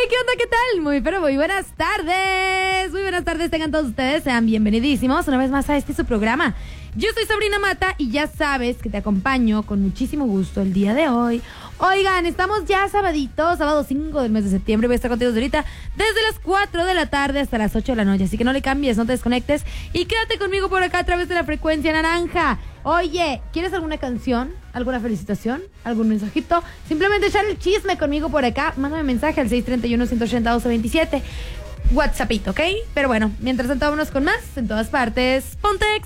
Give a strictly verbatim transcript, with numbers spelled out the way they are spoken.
¿qué onda? ¿Qué tal? Muy, pero muy buenas tardes. Muy buenas tardes, tengan todos ustedes. Sean bienvenidísimos una vez más a este su programa. Yo soy Sabrina Mata y ya sabes que te acompaño con muchísimo gusto el día de hoy. Oigan, estamos ya sabadito, sábado cinco del mes de septiembre. Voy a estar contigo ahorita desde las cuatro de la tarde hasta las ocho de la noche. Así que no le cambies, no te desconectes y quédate conmigo por acá a través de la frecuencia naranja. Oye, ¿quieres alguna canción? ¿Alguna felicitación? ¿Algún mensajito? Simplemente echar el chisme conmigo por acá. Mándame mensaje al seis tres uno, uno ocho cero, doce veintisiete. WhatsAppito, ¿ok? Pero bueno, mientras tanto vámonos con más en todas partes. Pontexa.